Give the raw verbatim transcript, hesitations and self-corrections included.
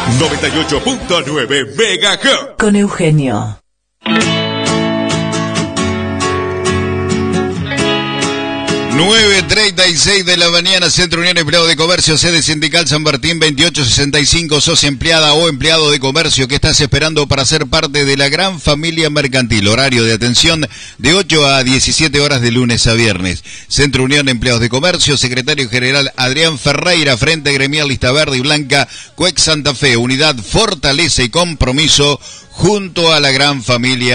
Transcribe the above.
noventa y ocho punto nueve Megahertz. Con Eugenio. nueve treinta y seis de la mañana, Centro Unión Empleado de Comercio, sede sindical San Martín veintiocho sesenta y cinco. Sos empleada o empleado de comercio que estás esperando para ser parte de la gran familia mercantil. Horario de atención de ocho a diecisiete horas de lunes a viernes. Centro Unión Empleados de Comercio, secretario general Adrián Ferreira, Frente Gremial Lista Verde y Blanca, C U E C Santa Fe, unidad, fortaleza y compromiso junto a la gran familia